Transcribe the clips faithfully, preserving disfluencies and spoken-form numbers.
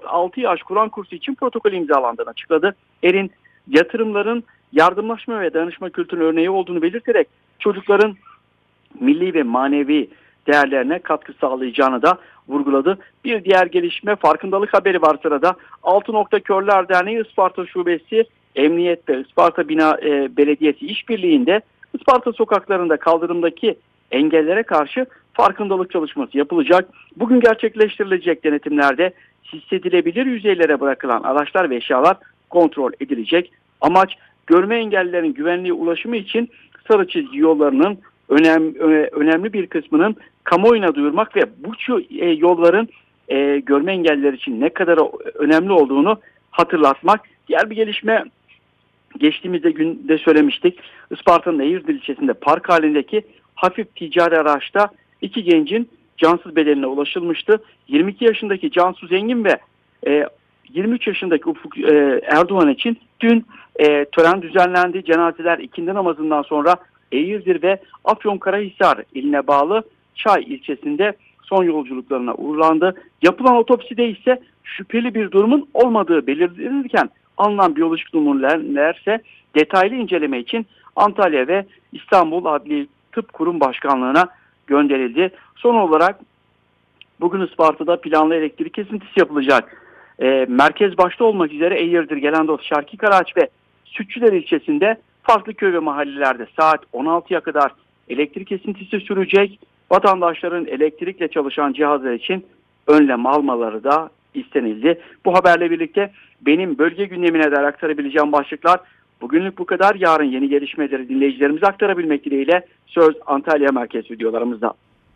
altı yaş Kur'an kursu için protokol imzalandığını açıkladı. ER'in yatırımların yardımlaşma ve dayanışma kültürünün örneği olduğunu belirterek çocukların milli ve manevi değerlerine katkı sağlayacağını da vurguladı. Bir diğer gelişme, farkındalık haberi var sırada. Altı Nokta Körler Derneği Isparta Şubesi, Emniyet ve Isparta Bina e, Belediyesi işbirliğinde Isparta sokaklarında kaldırımdaki engellere karşı farkındalık çalışması yapılacak. Bugün gerçekleştirilecek denetimlerde hissedilebilir yüzeylere bırakılan araçlar ve eşyalar kontrol edilecek. Amaç, görme engellilerin güvenli ulaşımı için sarı çizgi yollarının önem, önemli bir kısmının kamuoyuna duyurmak ve bu yolların e, görme engelliler için ne kadar önemli olduğunu hatırlatmak. Diğer bir gelişme, geçtiğimizde günde söylemiştik. Isparta'nın Eğirdir ilçesinde park halindeki hafif ticari araçta iki gencin cansız bedenine ulaşılmıştı. yirmi iki yaşındaki Cansu Zengin ve e, yirmi üç yaşındaki Ufuk e, Erdoğan için dün e, tören düzenlendi. Cenazeler ikindi namazından sonra Eğirdir ve Afyonkarahisar iline bağlı Çay ilçesinde son yolculuklarına uğurlandı. Yapılan otopside ise şüpheli bir durumun olmadığı belirtilirken alınan biyolojik numuneler ise detaylı inceleme için Antalya ve İstanbul Adli Tıp Kurum Başkanlığı'na gönderildi. Son olarak bugün Isparta'da planlı elektrik kesintisi yapılacak. E, merkez başta olmak üzere Eğirdir, Gelendos, Şarkikaraç ve Sütçüler ilçesinde farklı köy ve mahallelerde saat on altıya kadar elektrik kesintisi sürecek. Vatandaşların elektrikle çalışan cihazlar için önlem almaları da istenildi. Bu haberle birlikte benim bölge gündemine de aktarabileceğim başlıklar bugünlük bu kadar. Yarın yeni gelişmeleri dinleyicilerimize aktarabilmek dileğiyle söz Antalya merkez videolarımızda.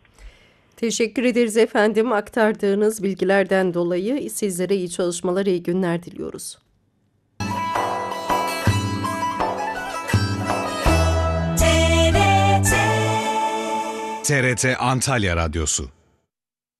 Teşekkür ederiz efendim. Aktardığınız bilgilerden dolayı sizlere iyi çalışmalar, iyi günler diliyoruz. T R T Antalya Radyosu.